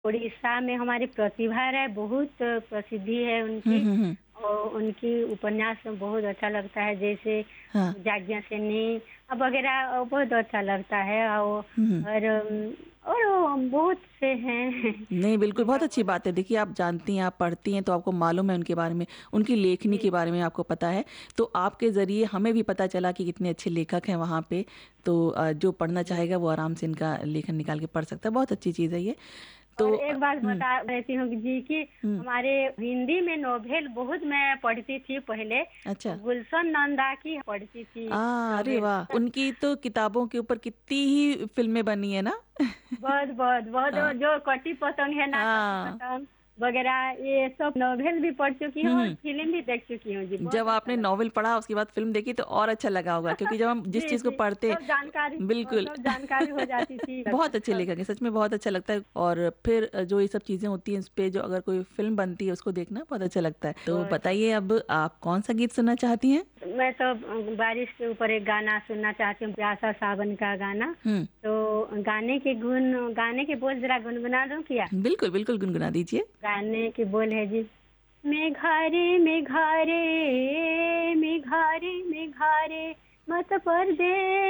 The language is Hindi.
उड़ीसा में हमारी प्रतिभा राय बहुत प्रसिद्धि है उनकी। हुँ। और उनकी उपन्यास में बहुत अच्छा लगता है, जैसे हाँ। याज्ञसेनी वगैरह बहुत अच्छा लगता है। हुँ। और बहुत से हैं नहीं, बिल्कुल, जिनका बहुत अच्छी बहुत बात है। देखिए, आप जानती हैं, आप पढ़ती हैं, तो आपको मालूम है उनके बारे में, उनकी लेखनी जी, के बारे में आपको पता है। तो आपके ज़रिए हमें भी पता चला कि कितने अच्छे लेखक हैं वहाँ पे। तो जो पढ़ना जी। चाहेगा, वो आराम से इनका लेखन निकाल के पढ़ सकता है। बहुत अच्छी चीज़ है ये। और तो एक बात हुँ, बता देती हूँ जी कि हुँ, हमारे हिंदी में नोवेल बहुत मैं पढ़ती थी पहले। अच्छा। गुलशन नंदा की पढ़ती थी अरे नोवेल। वाह! उनकी तो किताबों के ऊपर कितनी ही फ़िल्में बनी है ना? बहुत बहुत बहुत हाँ, जो कटी पतंग है ना, कटी हाँ। पतंग वगैरह ये सब नोवेल भी पढ़ चुकी हुँ, हूँ और हुँ। फिल्म भी देख चुकी हूँ जी, बहुत जब अच्छा आपने लगता नॉवेल पढ़ा, उसके बाद फ़िल्म देखी तो और अच्छा लगा होगा, क्योंकि जब हम है। जिस जी चीज़ को जी, पढ़ते सब जानकारी बिल्कुल। सब जानकारी हो जाती थी बहुत अच्छे लगता। लेखक हैं, सच में बहुत अच्छा लगता है। और फिर जो ये सब चीज़ें होती हैं, इस पे जो अगर कोई फ़िल्म बनती है, उसको देखना बहुत अच्छा लगता है। तो बहुत बताइए, अब आप कौन-सा गीत सुनना चाहती हैं? मैं तो बारिश के ऊपर एक गाना सुनना चाहती हूँ, प्यासा सावन का गाना। हुँ, तो गाने के बोल ज़रा गुनगुना दूँ क्या? बिल्कुल, बिल्कुल गुनगुना दीजिए। गाने के बोल है जी, मेघा रे मेघा रे, मेघा रे मेघा रे, मत परदेस